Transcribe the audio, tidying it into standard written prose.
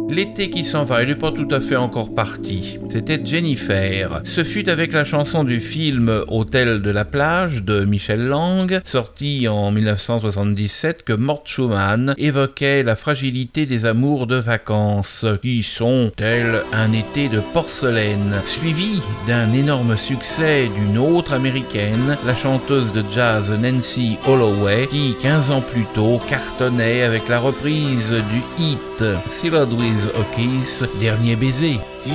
L'été qui s'en va, il n'est pas tout à fait encore parti. C'était Jennifer. Ce fut avec la chanson du film Hôtel de la plage de Michel Lang, sorti en 1977, que Mort Schumann évoquait la fragilité des amours de vacances, qui sont tels un été de porcelaine, suivi d'un énorme succès d'une autre américaine, la chanteuse de jazz Nancy Holloway, qui 15 ans plus tôt cartonnait avec la reprise du hit Syllowed with a Kiss, Dernier baiser.